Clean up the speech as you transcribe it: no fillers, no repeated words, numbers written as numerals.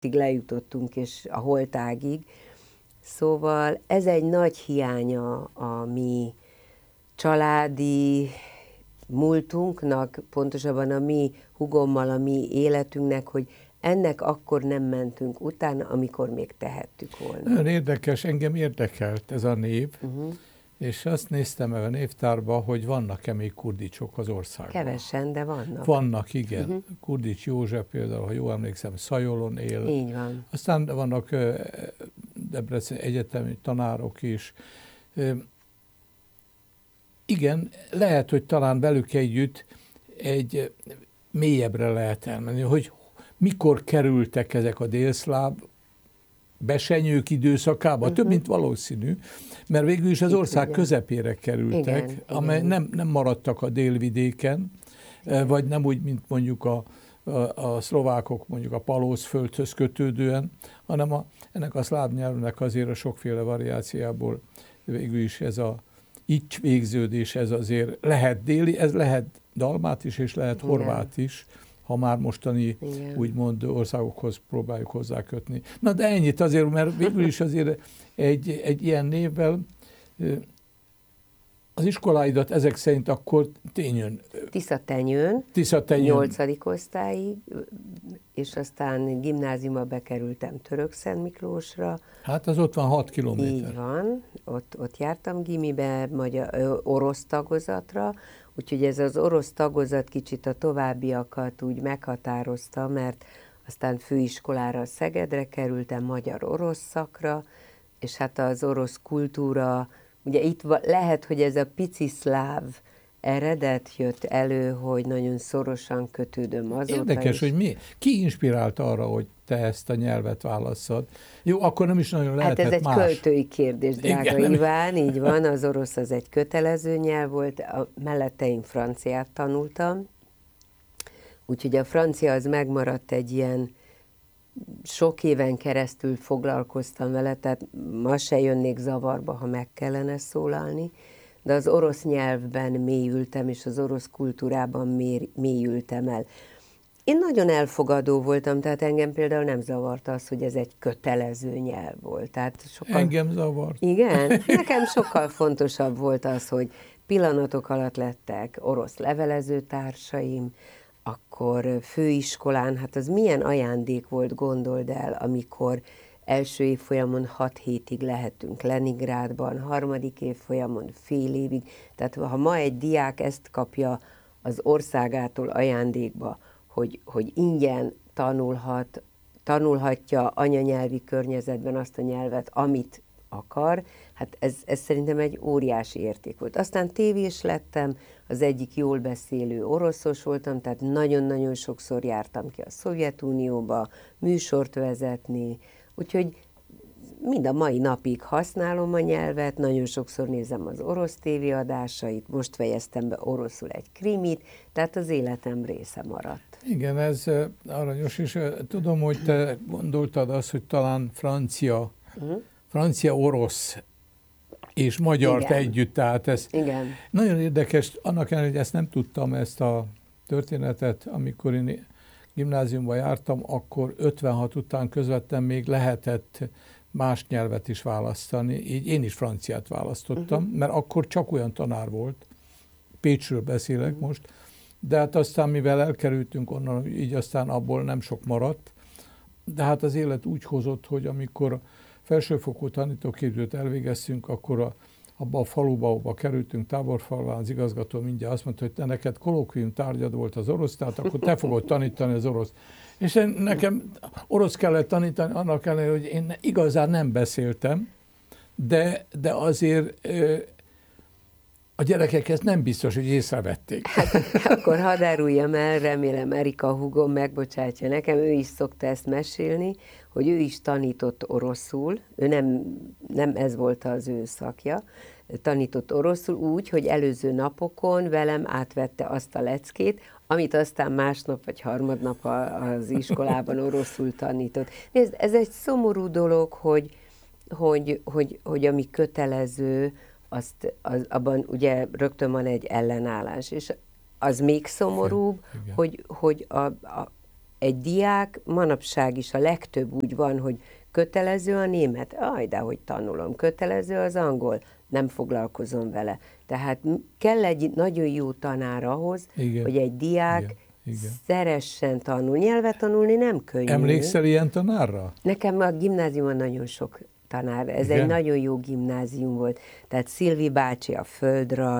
lejutottunk, és a holtágig. Szóval ez egy nagy hiánya a mi családi múltunknak, pontosabban a mi hugommal, a mi életünknek, hogy ennek akkor nem mentünk utána, amikor még tehettük volna. Nagyon érdekes, engem érdekelt ez a név, és azt néztem meg a névtárba, hogy vannak-e még kurdicsok az országban. Kevesen, de vannak. Vannak, igen. Kurdics József például, ha jól emlékszem, Szajolon él. Így van. Aztán vannak Debrecen egyetemi tanárok is. Igen, lehet, hogy talán velük együtt egy mélyebbre lehet elmenni, hogy mikor kerültek ezek a délszláv besenyők időszakába, több mint valószínű, mert végül is az ország közepére kerültek, amely nem maradtak a délvidéken, vagy nem úgy, mint mondjuk a szlovákok mondjuk a Palózföldhöz kötődően, hanem ennek a szláv nyelvnek azért a sokféle variáciából végül is ez a így végződés, ez azért lehet déli, ez lehet dalmát is, és lehet horvát is, ha már mostani úgymond országokhoz próbáljuk hozzákötni. Na de ennyit azért, mert végül is azért egy ilyen névvel az iskoláidat ezek szerint akkor Tiszatenyőn, 8. osztályig, és aztán gimnáziumba bekerültem Törökszentmiklósra. Hát az ott van 6 kilométer. Így van, ott jártam gimibe, orosz tagozatra, úgyhogy ez az orosz tagozat kicsit a továbbiakat úgy meghatározta, mert aztán főiskolára Szegedre kerültem, magyar-orosz szakra, és hát az orosz kultúra, ugye itt lehet, hogy ez a pici szláv eredet jött elő, hogy nagyon szorosan kötődöm azóta. Érdekes, is. Hogy ki inspirált arra, hogy te ezt a nyelvet válasszad? Jó, akkor nem is nagyon lehetett Hát ez más. egy költői kérdés, drága Iván, így van, az orosz az egy kötelező nyelv volt, mellette én franciát tanultam, úgyhogy a francia az megmaradt egy ilyen, sok éven keresztül foglalkoztam vele, tehát ma se jönnék zavarba, ha meg kellene szólalni, de az orosz nyelvben mélyültem, és az orosz kultúrában mélyültem el. Én nagyon elfogadó voltam, tehát engem például nem zavart az, hogy ez egy kötelező nyelv volt. Tehát Engem zavart. Igen? Nekem sokkal fontosabb volt az, hogy pillanatok alatt lettek orosz levelezőtársaim, akkor főiskolán, hát az milyen ajándék volt, gondold el, amikor első évfolyamon 6 hétig lehetünk Leningrádban, harmadik évfolyamon fél évig. Tehát ha ma egy diák ezt kapja az országától ajándékba, hogy ingyen tanulhatja anyanyelvi környezetben azt a nyelvet, amit akar, hát ez szerintem egy óriási érték volt. Aztán tévés lettem, az egyik jól beszélő oroszos voltam, tehát nagyon-nagyon sokszor jártam ki a Szovjetunióba, műsort vezetni, úgyhogy mind a mai napig használom a nyelvet, nagyon sokszor nézem az orosz tévéadásait, most fejeztem be oroszul egy krimit, tehát az életem része maradt. Igen, ez aranyos, és tudom, hogy te gondoltad azt, hogy talán francia-orosz és magyart együtt, tehát ez nagyon érdekes, annak ellenére, hogy ezt nem tudtam, ezt a történetet, amikor én gimnáziumban jártam, akkor 56 után közvetlen még lehetett más nyelvet is választani, így én is franciát választottam, mert akkor csak olyan tanár volt, Pécsről beszélek most, de hát aztán, mivel elkerültünk onnan, így aztán abból nem sok maradt, de hát az élet úgy hozott, hogy amikor felsőfokú tanítóképzőt elvégeztünk, akkor abba a faluba, ahova kerültünk, Táborfalván, az igazgató mindjárt azt mondta, hogy te neked kolokvium tárgyad volt az orosz, tehát akkor te fogod tanítani az orosz. És nekem orosz kellett tanítani, annak ellenére, hogy én igazán nem beszéltem, de azért a gyerekek ezt nem biztos, hogy észrevették. Hát, akkor hadd áruljam el, remélem Erika húgom megbocsátja nekem, ő is szokta ezt mesélni, hogy ő is tanított oroszul, ő nem ez volt az ő szakja, tanított oroszul úgy, hogy előző napokon velem átvette azt a leckét, amit aztán másnap vagy harmadnap az iskolában oroszul tanított. Nézd, ez egy szomorú dolog, hogy ami kötelező, abban ugye rögtön van egy ellenállás, és az még szomorúbb, hogy egy diák, manapság is a legtöbb úgy van, hogy kötelező a német, de hogy tanulom, kötelező az angol, nem foglalkozom vele. Tehát kell egy nagyon jó tanár ahhoz, igen, hogy egy diák szeressen tanulni. Nyelvet tanulni nem könnyű. Emlékszel ilyen tanárra? Nekem a gimnáziumban nagyon sok tanár, ez igen? Egy nagyon jó gimnázium volt. Tehát Szilvi bácsi a földrajz,